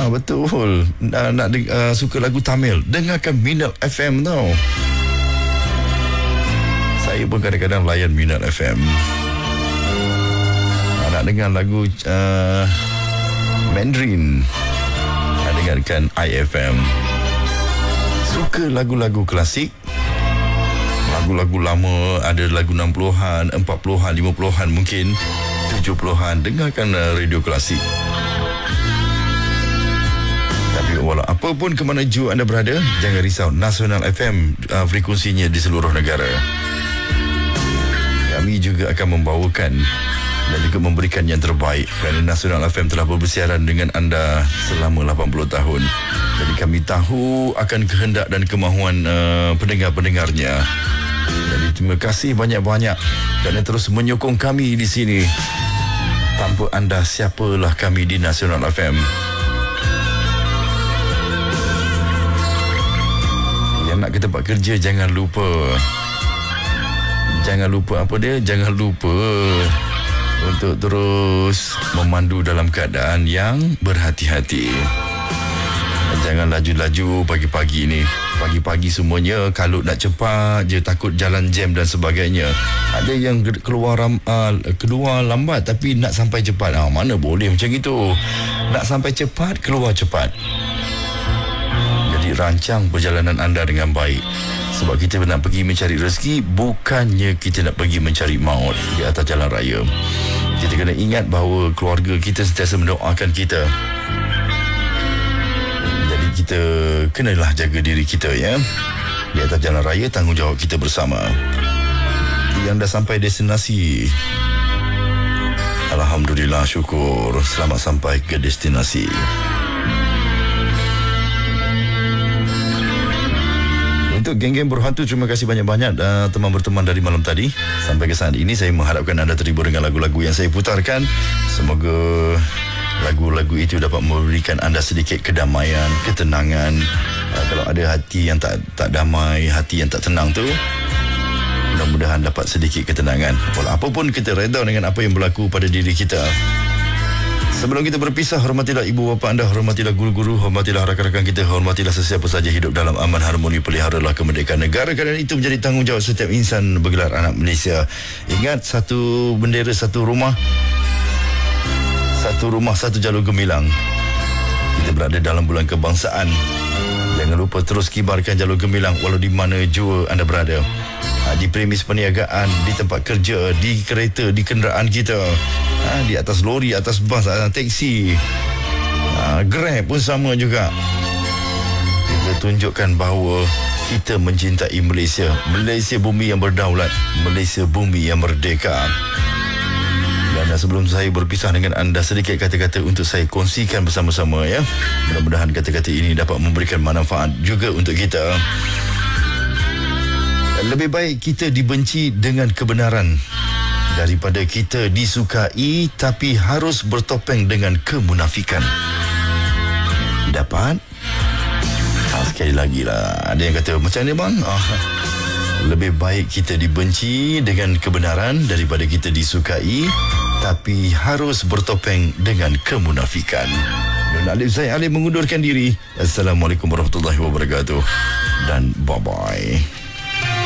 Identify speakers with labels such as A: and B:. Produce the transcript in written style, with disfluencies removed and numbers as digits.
A: Betul. Suka lagu Tamil, dengarkan Minat FM tau. Saya pun kadang-kadang layan Minat FM. Nak dengar lagu Mandarin, nak dengarkan IFM. Suka lagu-lagu klasik, lagu-lagu lama, ada lagu 60-an, 40-an, 50-an, mungkin 70-an, dengarkan radio klasik. Tapi walau apapun ke mana jua anda berada, jangan risau, Nasional FM frekuensinya di seluruh negara. Kami juga akan membawakan dan juga memberikan yang terbaik, kerana Nasional FM telah bersiaran dengan anda selama 80 tahun. Jadi kami tahu akan kehendak dan kemahuan pendengar-pendengarnya. Jadi terima kasih banyak-banyak kerana terus menyokong kami di sini. Tanpa anda, siapalah kami di Nasional FM. Yang nak ke tempat kerja, jangan lupa Jangan lupa untuk terus memandu dalam keadaan yang berhati-hati. Jangan laju-laju pagi-pagi ni. Pagi-pagi semuanya kalau nak cepat je, takut jalan jam dan sebagainya. Ada yang keluar lambat tapi nak sampai cepat. Mana boleh macam itu. Nak sampai cepat, keluar cepat. Jadi rancang perjalanan anda dengan baik. Sebab kita nak pergi mencari rezeki, bukannya kita nak pergi mencari maut di atas jalan raya. Kita kena ingat bahawa keluarga kita sentiasa mendoakan kita. Jadi kita kenalah jaga diri kita, ya. Di atas jalan raya, tanggungjawab kita bersama. Yang dah sampai destinasi, alhamdulillah, syukur, selamat sampai ke destinasi. Untuk geng-geng berhantu, terima kasih banyak-banyak teman berteman dari malam tadi. Sampai ke saat ini saya mengharapkan anda terhibur dengan lagu-lagu yang saya putarkan. Semoga lagu-lagu itu dapat memberikan anda sedikit kedamaian, ketenangan. Kalau ada hati yang tak damai, hati yang tak tenang tu, mudah-mudahan dapat sedikit ketenangan. Walau apapun, kita reda dengan apa yang berlaku pada diri kita. Sebelum kita berpisah, hormatilah ibu bapa anda, hormatilah guru-guru, hormatilah rakan-rakan kita, hormatilah sesiapa saja hidup dalam aman harmoni, peliharalah kemerdekaan negara, kerana itu menjadi tanggungjawab setiap insan bergelar anak Malaysia. Ingat, satu bendera, satu rumah, satu jalur gemilang. Kita berada dalam bulan kebangsaan. Jangan lupa terus kibarkan jalur gemilang walau di mana jua anda berada. Di premis perniagaan, di tempat kerja, di kereta, di kenderaan kita, di atas lori, atas bas, teksi, Grab pun sama juga. Kita tunjukkan bahawa kita mencintai Malaysia. Malaysia bumi yang berdaulat, Malaysia bumi yang merdeka. Dan sebelum saya berpisah dengan anda, sedikit kata-kata untuk saya kongsikan bersama-sama, ya. Mudah-mudahan kata-kata ini dapat memberikan manfaat juga untuk kita. Lebih baik kita dibenci dengan kebenaran daripada kita disukai tapi harus bertopeng dengan kemunafikan. Dapat? Sekali lagi lah. Ada yang kata, macam ni bang? Lebih baik kita dibenci dengan kebenaran daripada kita disukai tapi harus bertopeng dengan kemunafikan. Dan Alif, saya Alif mengundurkan diri. Assalamualaikum warahmatullahi wabarakatuh. Dan bye-bye.